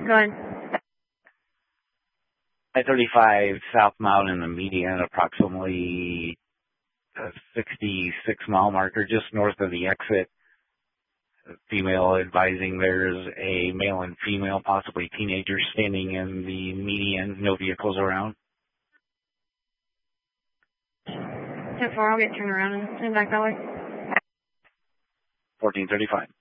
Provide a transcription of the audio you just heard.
Go ahead. I-35 South Mountain in the median, approximately 66-mile marker, just north of the exit. Female advising there's a male and female, possibly teenagers, standing in the median, no vehicles around. 10-4, I'll get turned around and back that way. 1435.